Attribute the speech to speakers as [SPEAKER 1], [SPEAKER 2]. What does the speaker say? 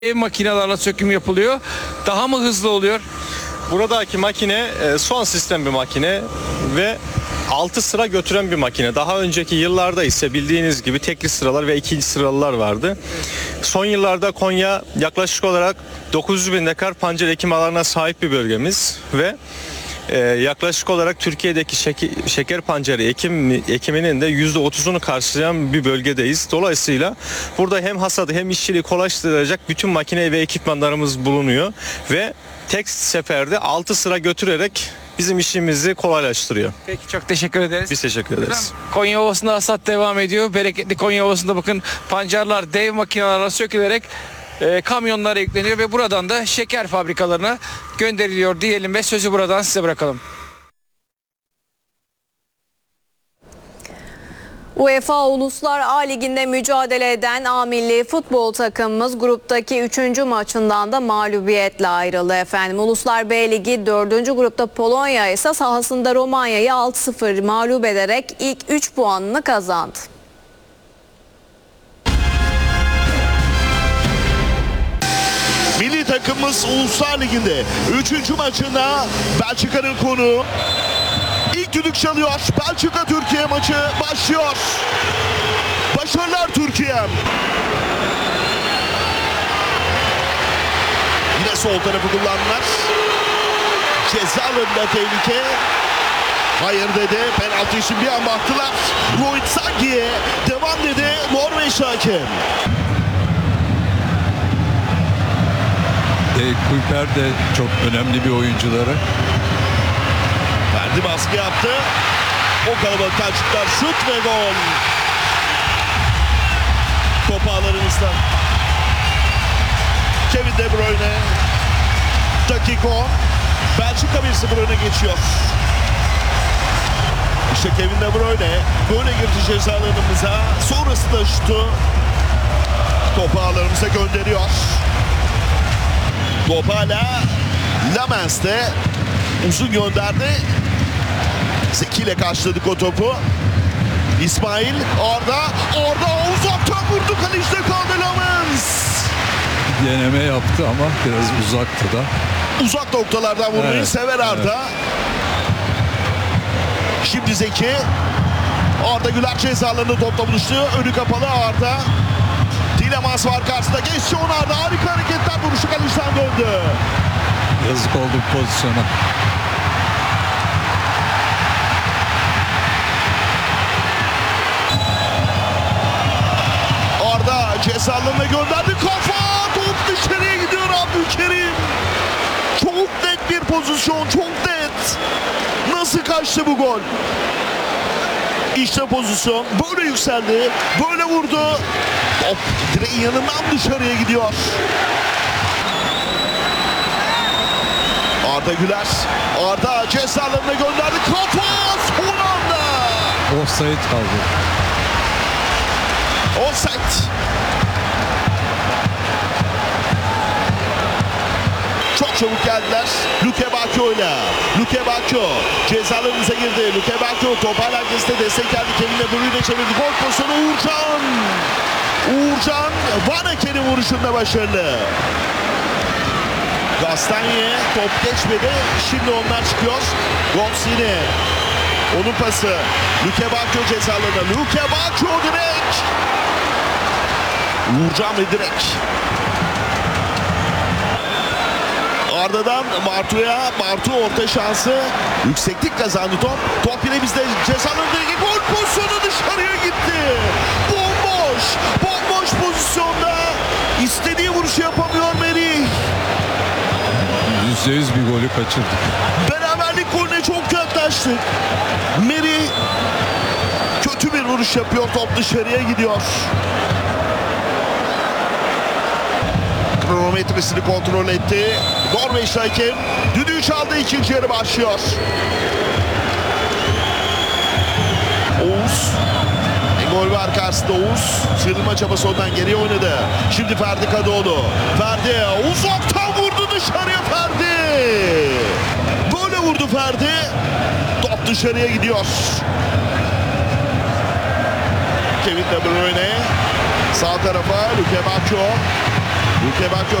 [SPEAKER 1] makinelerle söküm yapılıyor. Daha mı hızlı oluyor?
[SPEAKER 2] Buradaki makine son sistem bir makine ve 6 sıra götüren bir makine. Daha önceki yıllarda ise bildiğiniz gibi tekli sıralar ve ikinci sıralılar vardı. Son yıllarda Konya yaklaşık olarak 900 bin dekar pancar ekim alanına sahip bir bölgemiz ve yaklaşık olarak Türkiye'deki şeker pancarı ekiminin de %30'unu karşılayan bir bölgedeyiz. Dolayısıyla burada hem hasadı hem işçiliği kolaylaştıracak bütün makine ve ekipmanlarımız bulunuyor ve tek seferde 6 sıra götürerek bizim işimizi kolaylaştırıyor.
[SPEAKER 1] Peki, çok teşekkür ederiz.
[SPEAKER 2] Biz teşekkür ederiz.
[SPEAKER 1] Konya Ovası'nda hasat devam ediyor. Bereketli Konya Ovası'nda bakın pancarlar dev makinelerle sökülerek kamyonlara yükleniyor ve buradan da şeker fabrikalarına gönderiliyor diyelim ve sözü buradan size bırakalım.
[SPEAKER 3] UEFA Uluslar A Ligi'nde mücadele eden A milli futbol takımımız gruptaki 3. maçından da mağlubiyetle ayrıldı efendim. Uluslar B Ligi 4. grupta Polonya ise sahasında Romanya'yı 6-0 mağlup ederek ilk 3 puanını kazandı.
[SPEAKER 4] Milli takımımız Uluslar Ligi'nde 3. maçında Belçika'nın konuğu. İlk düdük çalıyor. Belçika-Türkiye maçı başlıyor. Başarılar Türkiye. Yine sol tarafı kullandılar. Ceza alanında tehlike. Hayır dedi. Penaltı için bir an baktılar. Rohit Sagi'ye devam dedi Norveç hakem.
[SPEAKER 5] Kulper de çok önemli bir oyuncuları.
[SPEAKER 4] Verdi, baskı yaptı. O kalabalıktan çıktılar. Şut ve gol. Top ağlarımızda. Kevin De Bruyne. Dakika 10. Belçika 1-0 öne geçiyor. İşte Kevin De Bruyne böyle girdi ceza alanımıza. Sonrasında şutu topu ağlarımıza gönderiyor. Top hala Lamens'te. Uzun gönderdi. Zeki ile karşıladık o topu. İsmail orada uzaktan vurdu, kalecide kaldı Lamens.
[SPEAKER 5] Deneme yaptı ama biraz uzaktı da.
[SPEAKER 4] Uzak noktalardan vurmayı
[SPEAKER 5] Evet,
[SPEAKER 4] sever Arda. Şimdi Zeki. Arda Güler ceza alanında topla buluştu. Önü kapalı Arda. Dilemans var karşısında. Geçti onu Arda. Harika hareketler, vuruşu kaleciden döndü.
[SPEAKER 5] Yazık oldu bu pozisyona.
[SPEAKER 4] Arda ceza alanına gönderdi. Kafa! Top dışarıya gidiyor Abdülkerim. Çok net bir pozisyon. Çok net. Nasıl kaçtı bu gol? İşte pozisyon. Böyle yükseldi. Böyle vurdu. Top direğin yanından dışarıya gidiyor. Arda Güler. Arda ceza alanına gönderdi. Kafa! Son anda.
[SPEAKER 5] Offside kaldı.
[SPEAKER 4] Offside. Çok çabuk geldiler. Luke Bakio ile. Luke Bakio cezalarımıza girdi. Luke Bakio top hala herkeste destek geldi. Kevin De Bruyne çevirdi. Gol pozisyonu Uğurcan. Uğurcan Vanaken'in vuruşunda başarılı. Gastanye top geçmedi. Şimdi onlar çıkıyor. Gonsine. Onun pası. Luke Bakio cezalarına. Luke Bakio direkt. Uğurcan ve direkt. Arda'dan Martu'ya. Martu orta şansı. Yükseklik kazandı top. Top yine bizde cezalarındaki gol pozisyonu dışarıya gitti. Bomboş. Bomboş pozisyonda. İstediği vuruşu yapamıyor Merih.
[SPEAKER 5] %100 bir golü kaçırdık.
[SPEAKER 4] Beraberlik golüne çok yaklaştık. Merih kötü bir vuruş yapıyor. Top dışarıya gidiyor. Kronometresini kontrol etti. Norveç hakem düdüğü çaldı, ikinci yarı başlıyor. Oğuz. Gol var karşısında Oğuz. Sıyrılma çabası ondan geriye oynadı. Şimdi Ferdi Kadıoğlu. Ferdi uzaktan vurdu dışarıya Ferdi. Böyle vurdu Ferdi. Top dışarıya gidiyor. Kevin De Bruyne. Sağ tarafa Luke Bakio. Luke Bakio